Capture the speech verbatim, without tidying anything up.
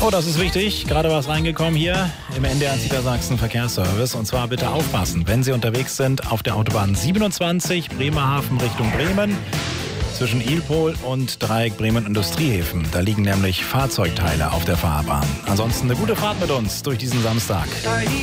Oh, das ist wichtig. Gerade was reingekommen hier im N D R Niedersachsen Verkehrsservice. Und zwar bitte aufpassen, wenn Sie unterwegs sind auf der Autobahn siebenundzwanzig Bremerhaven Richtung Bremen. Zwischen Ilpol und Dreieck Bremen Industriehäfen. Da liegen nämlich Fahrzeugteile auf der Fahrbahn. Ansonsten eine gute Fahrt mit uns durch diesen Samstag.